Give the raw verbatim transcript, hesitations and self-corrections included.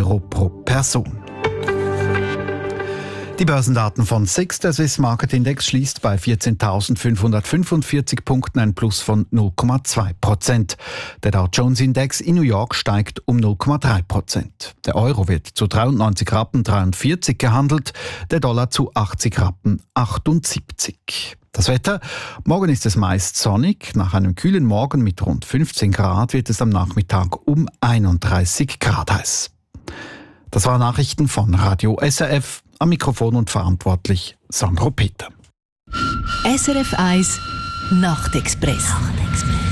Euro pro Person. Die Börsendaten von S I X, der Swiss Market Index, schließt bei vierzehntausendfünfhundertfünfundvierzig Punkten, ein Plus von null Komma zwei Prozent. Der Dow Jones Index in New York steigt um null Komma drei Prozent. Der Euro wird zu dreiundneunzig Rappen dreiundvierzig gehandelt, der Dollar zu achtzig Rappen achtundsiebzig. Das Wetter: Morgen ist es meist sonnig. Nach einem kühlen Morgen mit rund fünfzehn Grad wird es am Nachmittag um einunddreißig Grad heiß. Das waren Nachrichten von Radio S R F. Am Mikrofon und verantwortlich Sandro Peter. S R F eins Nachtexpress. Nachtexpress.